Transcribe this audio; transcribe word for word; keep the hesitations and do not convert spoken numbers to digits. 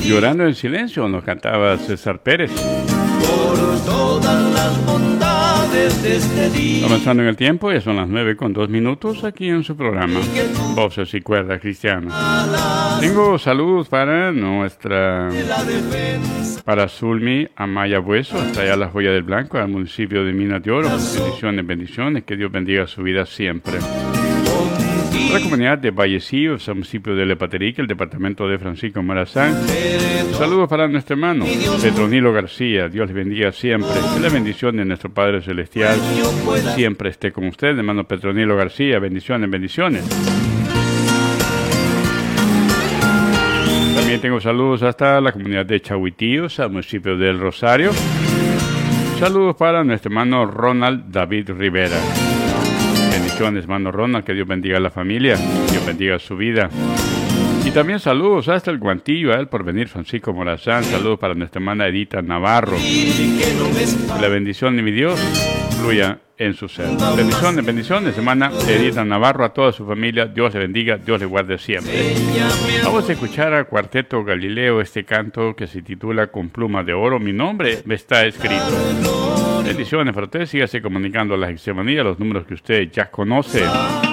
Llorando en silencio nos cantaba César Pérez. Por todas las bondades de este día. Avanzando en el tiempo, ya son las nueve con dos minutos aquí en su programa Voces y Cuerdas Cristianas. Tengo saludos para nuestra, para Zulmi Amaya Bueso, hasta allá la Joya del Blanco, al municipio de Minas de Oro. Bendiciones, bendiciones, que Dios bendiga su vida siempre. La comunidad de Vallecillos, el municipio de Lepaterique, el departamento de Francisco Morazán. Saludos para nuestro hermano Petronilo García. Dios le bendiga siempre. Que la bendición de nuestro Padre Celestial siempre esté con usted, hermano Petronilo García. Bendiciones, bendiciones. También tengo saludos hasta la comunidad de Chahuitíos, al municipio del Rosario. Saludos para nuestro hermano Ronald David Rivera. Bendiciones, hermano Ronald, que Dios bendiga a la familia, Dios bendiga su vida. Y también saludos hasta el Guantillo, a él por venir Francisco Morazán. Saludos para nuestra hermana Edita Navarro. Que la bendición de mi Dios fluya en su ser. Bendiciones, bendiciones, hermana Edita Navarro, a toda su familia. Dios le bendiga, Dios le guarde siempre. Vamos a escuchar al Cuarteto Galileo este canto que se titula Con pluma de oro, mi nombre me está escrito. Bendiciones para usted, sígase comunicando a la Gexemanía, los números que usted ya conoce.